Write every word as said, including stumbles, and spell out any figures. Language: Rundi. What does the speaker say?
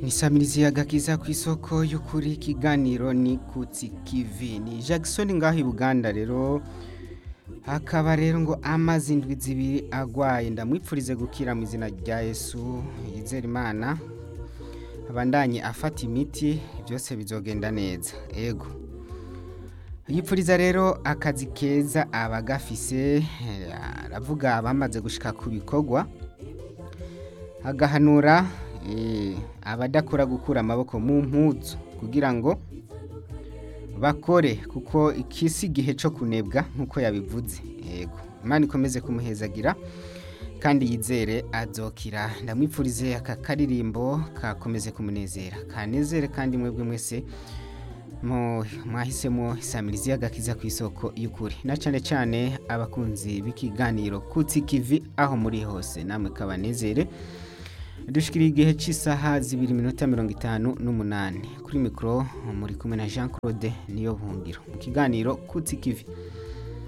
Nisamirizi agakiza ku isoko y'ukuri ikiganiro ni kutsi kivi ni Jackson ngaho i Buganda rero hakaba rero ngo amazi indwi zibiri agwaye ndamwipfurize gukira mu izina rya Yesu yizera Imana abandanye afata imiti byose bizogenda neza ego yipfuriza rero akazi keza abagafise aravuga bamaze gushika ku bikorwa agahanura abadakora gukura amaboko mu mpuzu kugira ngo bakore kuko ikisi gihe cyo kunebwa nkuko yabivuze yego Imana ikomeze kumuhezagira kandi yizere azokira ndamwipfurize aka karirimbo kakomeze kumunezera kanezere kandi mwebwe mwese mo mwahisemo isamirizi y'agakiza ku isoko y'ukuri na cyane cyane abakunzi b'ikiganiro kutsi kivi aho muri hose namwe kabanezere dushikira igihe cy'isaha zibiri minota mirongo itanu n'umunani kuri mikro muri kumwe na Jean Claude niyo buhungiro mu kiganiro kutsi kivi